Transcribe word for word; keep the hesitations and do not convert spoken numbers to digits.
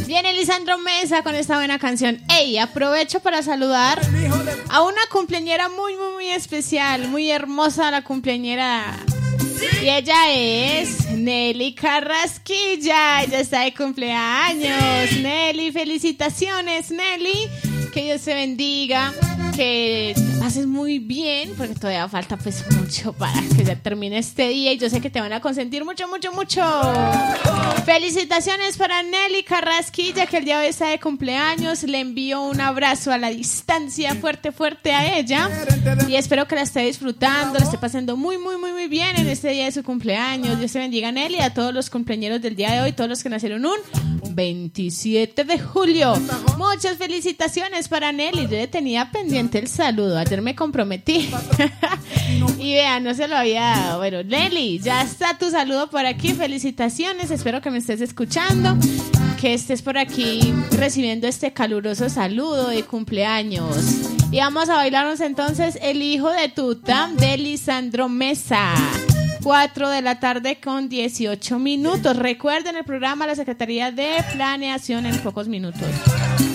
Viene Lisandro Mesa con esta buena canción. Ey, aprovecho para saludar a una cumpleañera muy, muy, muy especial, muy hermosa la cumpleañera. Y ella es Nelly Carrasquilla. Ella está de cumpleaños. Nelly, felicitaciones, Nelly. Que Dios te bendiga, que pases muy bien, porque todavía falta pues mucho para que ya termine este día y yo sé que te van a consentir mucho, mucho, mucho. Felicitaciones para Nelly Carrasquilla, que el día de hoy está de cumpleaños. Le envío un abrazo a la distancia fuerte, fuerte a ella y espero que la esté disfrutando, la esté pasando muy, muy, muy, muy bien en este día de su cumpleaños. Dios te bendiga, Nelly, a todos los cumpleañeros del día de hoy, todos los que nacieron un veintisiete de julio. Muchas felicitaciones para Nelly. Yo le tenía pendiente el saludo, ayer me comprometí y vean, no se lo había dado. Bueno, Nelly, ya está tu saludo por aquí. Felicitaciones, espero que me estés escuchando, que estés por aquí recibiendo este caluroso saludo de cumpleaños. Y vamos a bailarnos entonces El Hijo de Tuta de Lisandro Mesa. cuatro de la tarde con dieciocho minutos. Recuerden el programa La Secretaría de Planeación en pocos minutos.